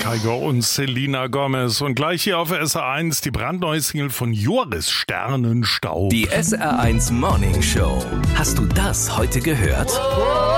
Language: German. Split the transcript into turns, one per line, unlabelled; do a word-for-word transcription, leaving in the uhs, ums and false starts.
Tiger und Selena Gomez. Und gleich hier auf S R eins die brandneue Single von Joris, Sternenstaub.
Die S R eins Morning Show. Hast du das heute gehört?